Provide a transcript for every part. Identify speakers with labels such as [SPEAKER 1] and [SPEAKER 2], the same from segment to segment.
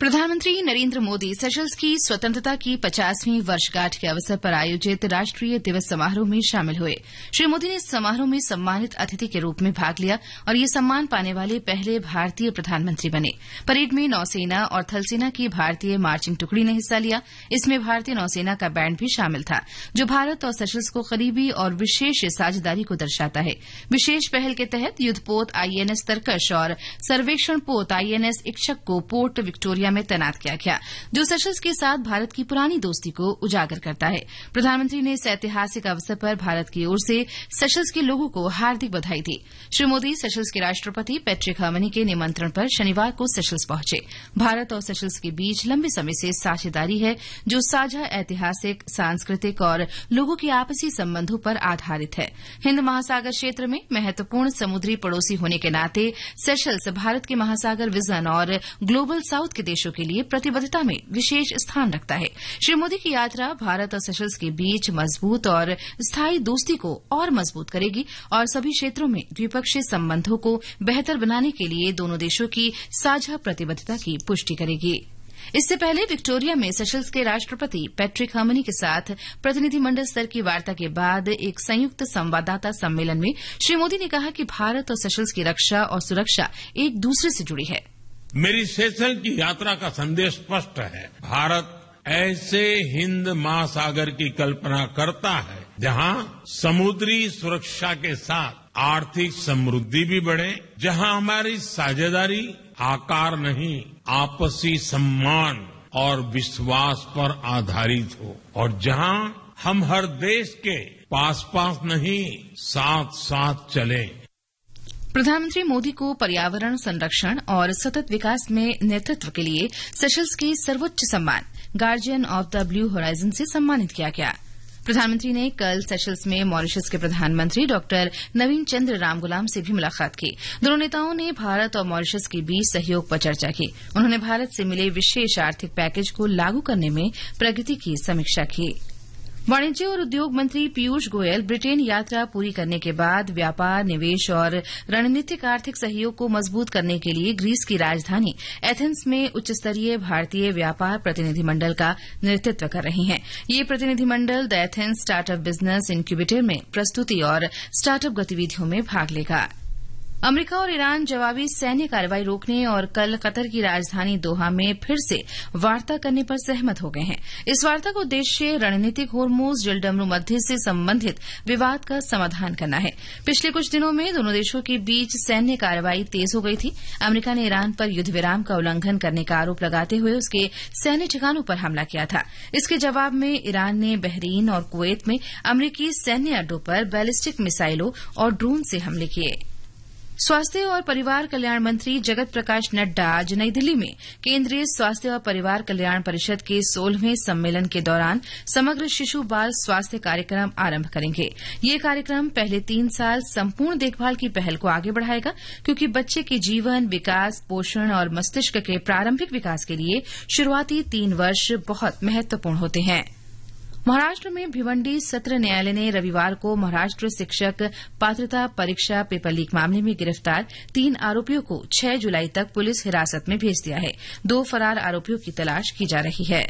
[SPEAKER 1] प्रधानमंत्री नरेंद्र मोदी सेशल्स की स्वतंत्रता की 50वीं वर्षगांठ के अवसर पर आयोजित राष्ट्रीय दिवस समारोह में शामिल हुए। श्री मोदी ने इस समारोह में सम्मानित अतिथि के रूप में भाग लिया और ये सम्मान पाने वाले पहले भारतीय प्रधानमंत्री बने। परेड में नौसेना और थलसेना की भारतीय मार्चिंग टुकड़ी ने हिस्सा लिया। इसमें भारतीय नौसेना का बैंड भी शामिल था, जो भारत और सेशल्स को करीबी और विशेष साझेदारी को दर्शाता है। विशेष पहल के तहत युद्धपोत आईएनएस तरकश और सर्वेक्षण पोत आईएनएस इच्छक को पोर्ट विक्टोरिया में तैनात किया गया, जो सेशल्स के साथ भारत की पुरानी दोस्ती को उजागर करता है। प्रधानमंत्री ने इस ऐतिहासिक अवसर पर भारत की ओर से सेशल्स के लोगों को हार्दिक बधाई दी। श्री मोदी सेशल्स के राष्ट्रपति पैट्रिक हर्मनी के निमंत्रण पर शनिवार को सेशल्स पहुंचे। भारत और सेशल्स के बीच लंबे समय से साझेदारी है, जो साझा ऐतिहासिक, सांस्कृतिक और लोगों के आपसी संबंधों पर आधारित है। हिंद महासागर क्षेत्र में महत्वपूर्ण समुद्री पड़ोसी होने के नाते सेशल्स भारत के महासागर विजन और ग्लोबल साउथ के देशों के लिए प्रतिबद्धता में विशेष स्थान रखता है। श्री मोदी की यात्रा भारत और सेशल्स के बीच मजबूत और स्थायी दोस्ती को और मजबूत करेगी और सभी क्षेत्रों में द्विपक्षीय संबंधों को बेहतर बनाने के लिए दोनों देशों की साझा प्रतिबद्धता की पुष्टि करेगी। इससे पहले विक्टोरिया में सेशल्स के राष्ट्रपति पैट्रिक हर्मनी के साथ प्रतिनिधिमंडल स्तर की वार्ता के बाद एक संयुक्त संवाददाता सम्मेलन में श्री मोदी ने कहा कि भारत और सेशल्स की रक्षा और सुरक्षा एक दूसरे से जुड़ी है।
[SPEAKER 2] मेरी सेशल की यात्रा का संदेश स्पष्ट है। भारत ऐसे हिंद महासागर की कल्पना करता है जहां समुद्री सुरक्षा के साथ आर्थिक समृद्धि भी बढ़े, जहां हमारी साझेदारी आकार नहीं, आपसी सम्मान और विश्वास पर आधारित हो, और जहां हम हर देश के पास पास नहीं, साथ साथ चलें।
[SPEAKER 1] प्रधानमंत्री मोदी को पर्यावरण संरक्षण और सतत विकास में नेतृत्व के लिए सेशल्स के सर्वोच्च सम्मान guardian of the blue horizon से सम्मानित किया गया। प्रधानमंत्री ने कल सेशल्स में मॉरिशस के प्रधानमंत्री डॉक्टर नवीन चंद्र रामगुलाम से भी मुलाकात की। दोनों नेताओं ने भारत और मॉरिशस के बीच सहयोग पर चर्चा की। उन्होंने भारत से मिले विशेष आर्थिक पैकेज को लागू करने में प्रगति की समीक्षा की। वाणिज्य और उद्योग मंत्री पीयूष गोयल ब्रिटेन यात्रा पूरी करने के बाद व्यापार, निवेश और रणनीतिक आर्थिक सहयोग को मजबूत करने के लिए ग्रीस की राजधानी एथेंस में उच्च स्तरीय भारतीय व्यापार प्रतिनिधिमंडल का नेतृत्व कर रही हैं। ये प्रतिनिधिमंडल the Athens startup business incubator में प्रस्तुति और स्टार्टअप गतिविधियों में भाग लेगा। अमेरिका और ईरान जवाबी सैन्य कार्रवाई रोकने और कल कतर की राजधानी दोहा में फिर से वार्ता करने पर सहमत हो गए हैं। इस वार्ता का उद्देश्य रणनीतिक होर्मुज जलडमरू मध्य से संबंधित विवाद का समाधान करना है। पिछले कुछ दिनों में दोनों देशों के बीच सैन्य कार्रवाई तेज हो गई थी। अमेरिका ने ईरान पर युद्ध विराम का उल्लंघन करने का आरोप लगाते हुए उसके सैन्य ठिकानों पर हमला किया था। इसके जवाब में ईरान ने बहरीन और कुवैत में अमेरिकी सैन्य अड्डों पर बैलिस्टिक मिसाइलों और ड्रोन से हमले किए। स्वास्थ्य और परिवार कल्याण मंत्री जगत प्रकाश नड्डा आज नई दिल्ली में केंद्रीय स्वास्थ्य और परिवार कल्याण परिषद के 16वें सम्मेलन के दौरान समग्र शिशु बाल स्वास्थ्य कार्यक्रम आरंभ करेंगे। ये कार्यक्रम पहले 3 साल संपूर्ण देखभाल की पहल को आगे बढ़ाएगा, क्योंकि बच्चे के जीवन, विकास, पोषण और मस्तिष्क के प्रारंभिक विकास के लिए शुरुआती 3 वर्ष बहुत महत्वपूर्ण होते हैं। महाराष्ट्र में भिवंडी सत्र न्यायालय ने रविवार को महाराष्ट्र शिक्षक पात्रता परीक्षा पेपर लीक मामले में गिरफ्तार 3 आरोपियों को 6 जुलाई तक पुलिस हिरासत में भेज दिया है। 2 फरार आरोपियों की तलाश की जा रही है।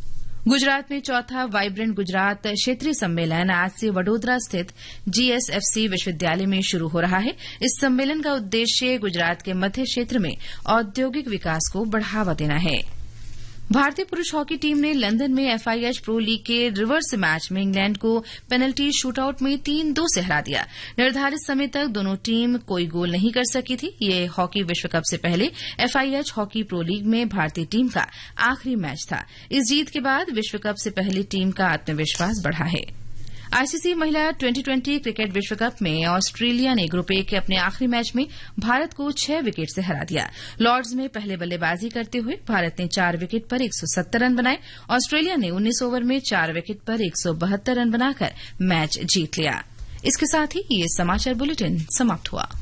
[SPEAKER 1] गुजरात में चौथा वाइब्रेंट गुजरात क्षेत्रीय सम्मेलन आज से वडोदरा स्थित जीएसएफसी विश्वविद्यालय में शुरू हो रहा है। इस सम्मेलन का उद्देश्य गुजरात के मध्य क्षेत्र में औद्योगिक विकास को बढ़ावा देना है। भारतीय पुरुष हॉकी टीम ने लंदन में एफआईएच प्रो लीग के रिवर्स मैच में इंग्लैंड को पेनल्टी शूटआउट में 3-2 से हरा दिया। निर्धारित समय तक दोनों टीम कोई गोल नहीं कर सकी थी। ये हॉकी विश्व कप से पहले एफआईएच हॉकी प्रो लीग में भारतीय टीम का आखिरी मैच था। इस जीत के बाद विश्व कप से पहले टीम का आत्मविश्वास बढ़ा है। आईसीसी महिला 2020 क्रिकेट विश्व कप में ऑस्ट्रेलिया ने ग्रुप ए के अपने आखिरी मैच में भारत को 6 विकेट से हरा दिया। लॉर्ड्स में पहले बल्लेबाजी करते हुए भारत ने 4 विकेट पर 170 रन बनाए। ऑस्ट्रेलिया ने 19 ओवर में 4 विकेट पर 172 रन बनाकर मैच जीत लिया। इसके साथ ही ये समाचार बुलेटिन समाप्त हुआ।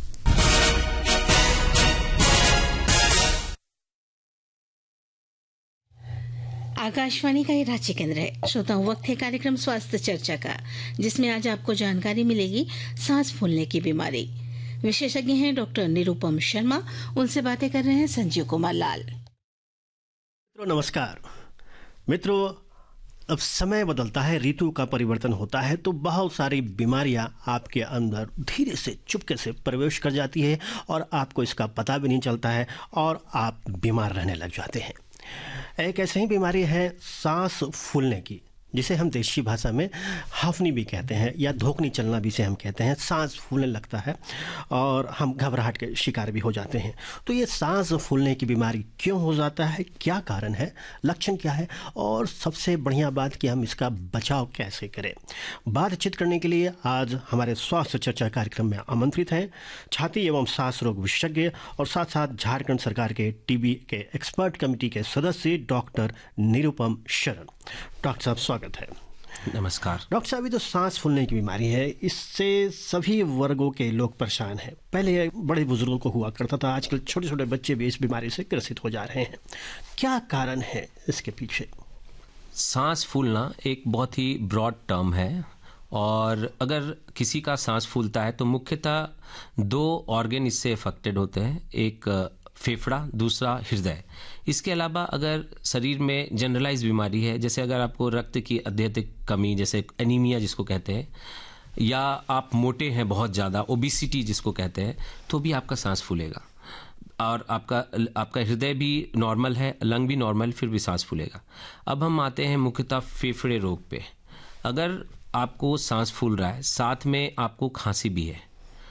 [SPEAKER 3] आकाशवाणी का ये रांची केंद्र है। श्रोताओं, वक्त है कार्यक्रम स्वास्थ्य चर्चा का, जिसमें आज आपको जानकारी मिलेगी सांस फूलने की बीमारी। विशेषज्ञ हैं डॉक्टर निरुपम शर्मा। उनसे बातें कर रहे हैं संजीव कुमार लाल।
[SPEAKER 4] नमस्कार मित्रों, अब समय बदलता है, ऋतु का परिवर्तन होता है तो बहुत सारी बीमारियां आपके अंदर धीरे से चुपके से प्रवेश कर जाती है और आपको इसका पता भी नहीं चलता है और आप बीमार रहने लग जाते हैं। एक ऐसी ही बीमारी है सांस फूलने की, जिसे हम देशी भाषा में हाफनी भी कहते हैं या धोखनी चलना भी से हम कहते हैं। सांस फूलने लगता है और हम घबराहट के शिकार भी हो जाते हैं। तो ये सांस फूलने की बीमारी क्यों हो जाता है, क्या कारण है, लक्षण क्या है और सबसे बढ़िया बात कि हम इसका बचाव कैसे करें। बातचीत करने के लिए आज हमारे स्वास्थ्य चर्चा कार्यक्रम में आमंत्रित हैं छाती एवं सांस रोग विशेषज्ञ और साथ साथ झारखंड सरकार के टीबी के एक्सपर्ट कमेटी के सदस्य डॉक्टर निरुपम शरण। डॉक्टर साहब स्वागत है।
[SPEAKER 5] नमस्कार।
[SPEAKER 4] डॉक्टर साहब, ये जो सांस फूलने की बीमारी है, इससे सभी वर्गों के लोग परेशान हैं। पहले बड़े बुजुर्गों को हुआ करता था, आजकल छोटे छोटे बच्चे भी इस बीमारी से ग्रसित हो जा रहे हैं। क्या कारण है इसके पीछे?
[SPEAKER 5] सांस फूलना एक बहुत ही ब्रॉड टर्म है और अगर किसी का सांस फूलता है तो मुख्यतः 2 ऑर्गन इससे अफेक्टेड होते हैं, एक फेफड़ा, दूसरा हृदय। इसके अलावा अगर शरीर में जनरलाइज बीमारी है, जैसे अगर आपको रक्त की अत्यधिक कमी, जैसे एनीमिया जिसको कहते हैं, या आप मोटे हैं बहुत ज़्यादा, ओबिसिटी जिसको कहते हैं, तो भी आपका सांस फूलेगा। और आपका हृदय भी नॉर्मल है, लंग भी नॉर्मल, फिर भी सांस फूलेगा। अब हम आते हैं मुख्यतः फेफड़े रोग पे। अगर आपको सांस फूल रहा है, साथ में आपको खांसी भी है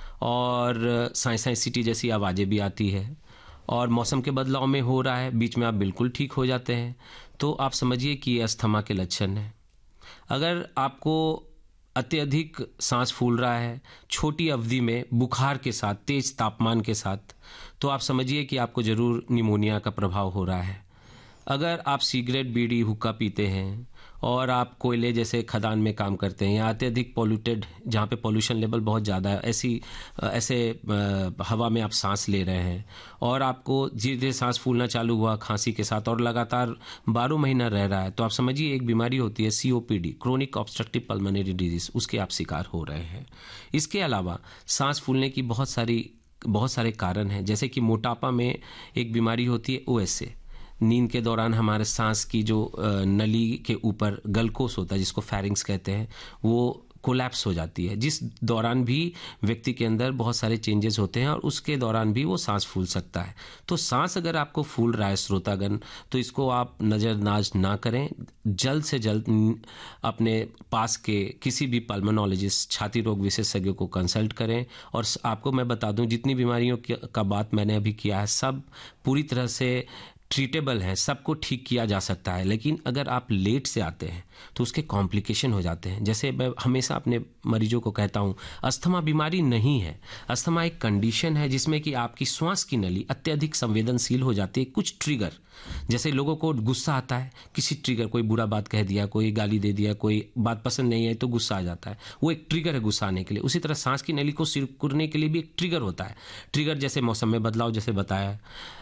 [SPEAKER 5] और साइंसिटी जैसी आवाज़ें भी आती है और मौसम के बदलाव में हो रहा है, बीच में आप बिल्कुल ठीक हो जाते हैं, तो आप समझिए कि ये अस्थमा के लक्षण हैं। अगर आपको अत्यधिक सांस फूल रहा है छोटी अवधि में, बुखार के साथ, तेज तापमान के साथ, तो आप समझिए कि आपको जरूर निमोनिया का प्रभाव हो रहा है। अगर आप सिगरेट, बीड़ी, हुक्का पीते हैं और आप कोयले जैसे खदान में काम करते हैं या अत्यधिक पॉल्यूटेड, जहाँ पे पॉल्यूशन लेवल बहुत ज़्यादा है, ऐसे हवा में आप सांस ले रहे हैं और आपको धीरे धीरे सांस फूलना चालू हुआ खांसी के साथ और लगातार 12 महीना रह रहा है, तो आप समझिए एक बीमारी होती है COPD, chronic obstructive pulmonary disease, उसके आप शिकार हो रहे हैं। इसके अलावा सांस फूलने की बहुत सारे कारण हैं, जैसे कि मोटापा में एक बीमारी होती है OSA। नींद के दौरान हमारे सांस की जो नली के ऊपर गलकोस होता है, जिसको फेरिंग्स कहते हैं, वो कोलैप्स हो जाती है, जिस दौरान भी व्यक्ति के अंदर बहुत सारे चेंजेस होते हैं और उसके दौरान भी वो सांस फूल सकता है। तो सांस अगर आपको फूल रहा है श्रोतागण, तो इसको आप नज़रअंदाज ना करें, जल्द से जल्द अपने पास के किसी भी पल्मोनोलॉजिस्ट, छाती रोग विशेषज्ञ को कंसल्ट करें। और आपको मैं बता दूं, जितनी बीमारियों का बात मैंने अभी किया है, सब पूरी तरह से ट्रीटेबल है, सबको ठीक किया जा सकता है। लेकिन अगर आप लेट से आते हैं तो उसके कॉम्प्लिकेशन हो जाते हैं। जैसे मैं हमेशा अपने मरीजों को कहता हूँ, अस्थमा बीमारी नहीं है, अस्थमा एक कंडीशन है जिसमें कि आपकी श्वास की नली अत्यधिक संवेदनशील हो जाती है। कुछ ट्रिगर, जैसे लोगों को गुस्सा आता है, किसी ट्रिगर, कोई बुरा बात कह दिया, कोई गाली दे दिया, कोई बात पसंद नहीं आई तो गुस्सा आ जाता है, वो एक ट्रिगर है गुस्सा आने के लिए। उसी तरह सांस की नली को सिकुड़ने के लिए भी एक ट्रिगर होता है। ट्रिगर जैसे मौसम में बदलाव, जैसे बताया,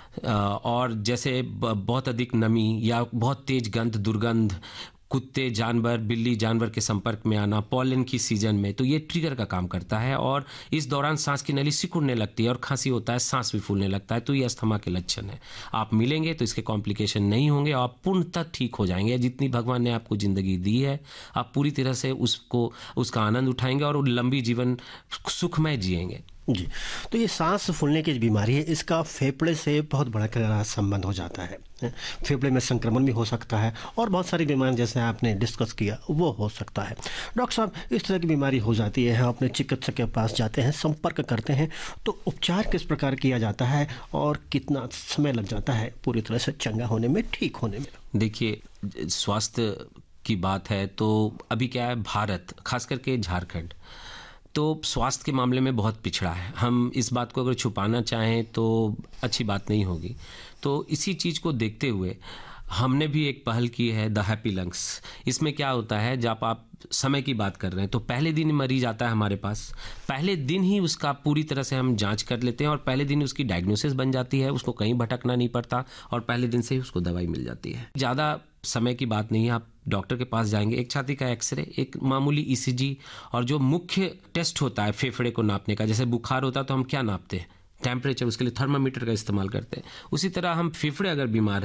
[SPEAKER 5] और जैसे बहुत अधिक नमी या बहुत तेज गंध, दुर्गंध, कुत्ते, जानवर, बिल्ली जानवर के संपर्क में आना, पॉलन की सीजन में, तो ये ट्रिगर का काम करता है और इस दौरान सांस की नली सिकुड़ने लगती है और खांसी होता है, सांस भी फूलने लगता है। तो ये अस्थमा के लक्षण है। आप मिलेंगे तो इसके कॉम्प्लिकेशन नहीं होंगे और आप पूर्णतः ठीक हो जाएंगे। जितनी भगवान ने आपको जिंदगी दी है, आप पूरी तरह से उसका आनंद उठाएंगे और लंबी जीवन सुखमय जिएंगे।
[SPEAKER 4] जी, तो ये सांस फूलने की बीमारी है, इसका फेफड़े से बहुत बड़ा गहरा संबंध हो जाता है। फेफड़े में संक्रमण भी हो सकता है और बहुत सारी बीमारियां जैसे आपने डिस्कस किया वो हो सकता है। डॉक्टर साहब, इस तरह की बीमारी हो जाती है, हम अपने चिकित्सक के पास जाते हैं, संपर्क करते हैं, तो उपचार किस प्रकार किया जाता है और कितना समय लग जाता है पूरी तरह से चंगा होने में, ठीक होने में?
[SPEAKER 5] देखिए, स्वास्थ्य की बात है तो अभी क्या है, भारत खास करके झारखंड तो स्वास्थ्य के मामले में बहुत पिछड़ा है। हम इस बात को अगर छुपाना चाहें तो अच्छी बात नहीं होगी। तो इसी चीज़ को देखते हुए हमने भी एक पहल की है, द हैप्पी लंग्स। इसमें क्या होता है, जब आप समय की बात कर रहे हैं तो पहले दिन मरीज आता है हमारे पास, पहले दिन ही उसका पूरी तरह से हम जांच कर लेते हैं और पहले दिन उसकी डायग्नोसिस बन जाती है, उसको कहीं भटकना नहीं पड़ता और पहले दिन से ही उसको दवाई मिल जाती है। ज़्यादा समय की बात नहीं है, आप डॉक्टर के पास जाएंगे, एक छाती का एक्सरे, एक मामूली ECG और जो मुख्य टेस्ट होता है फेफड़े को नापने का, जैसे बुखार होता है तो हम क्या नापते हैं, टेम्परेचर, उसके लिए थर्मामीटर का इस्तेमाल करते हैं। उसी तरह हम फेफड़े अगर बीमार